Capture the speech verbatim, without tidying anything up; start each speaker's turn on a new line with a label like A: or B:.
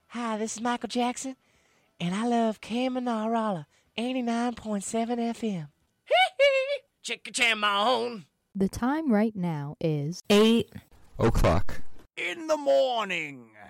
A: Hi, this is Michael Jackson, and I love Kamanarala, eighty-nine point seven F M. Chickachamon.
B: The time right now is
C: Eight
D: o'clock
E: in the morning.